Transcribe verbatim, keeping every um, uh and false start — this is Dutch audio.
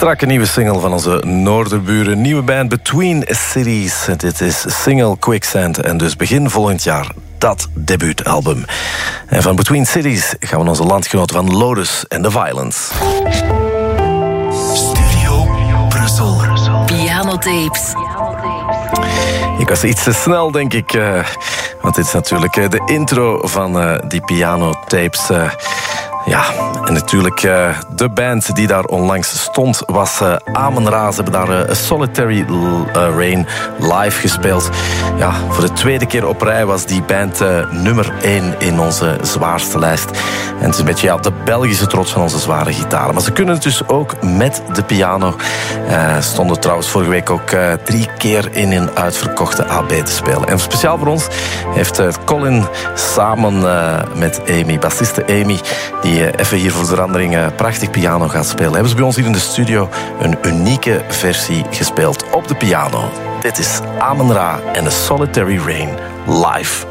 Strakke nieuwe single van onze Noorderburen. Nieuwe band Between Cities. Dit is Single Quicksand. En dus begin volgend jaar dat debuutalbum. En van Between Cities gaan we naar onze landgenoten van Lotus and the Violence. Studio Brussel. Pianotapes. Ik was iets te snel, denk ik. Uh, want dit is natuurlijk uh, de intro van uh, die pianotapes. Uh, Ja, en natuurlijk uh, de band die daar onlangs stond was uh, Amen-Ra. Ze hebben daar uh, A Solitary uh, Rain live gespeeld. Ja, voor de tweede keer op rij was die band uh, nummer één in onze zwaarste lijst. En het is een beetje ja, de Belgische trots van onze zware gitaren. Maar ze kunnen het dus ook met de piano. Uh, stonden trouwens vorige week ook uh, drie keer in een uitverkochte A B te spelen. En speciaal voor ons heeft uh, Colin samen uh, met Amy, bassiste Amy, die die even hier voor de verandering uh, prachtig piano gaat spelen. Hebben ze bij ons hier in de studio een unieke versie gespeeld op de piano. Dit is Amen-Ra en A Solitary Rain live.